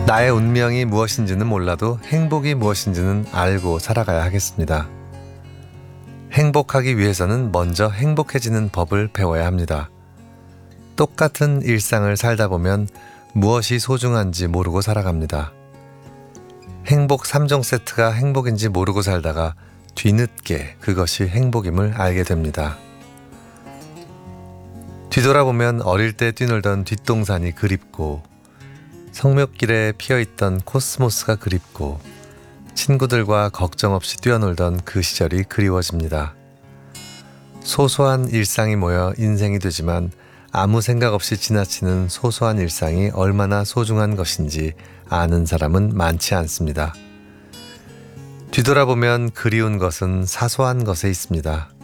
나의 운명이 무엇인지는 몰라도 행복이 무엇인지는 알고 살아가야 하겠습니다. 행복하기 위해서는 먼저 행복해지는 법을 배워야 합니다. 똑같은 일상을 살다 보면 무엇이 소중한지 모르고 살아갑니다. 행복 3종 세트가 행복인지 모르고 살다가 뒤늦게 그것이 행복임을 알게 됩니다. 뒤돌아보면 어릴 때 뛰놀던 뒷동산이 그립고 성묘길에 피어있던 코스모스가 그립고 친구들과 걱정 없이 뛰어놀던 그 시절이 그리워집니다. 소소한 일상이 모여 인생이 되지만 아무 생각 없이 지나치는 소소한 일상이 얼마나 소중한 것인지 아는 사람은 많지 않습니다. 뒤돌아보면 그리운 것은 사소한 것에 있습니다.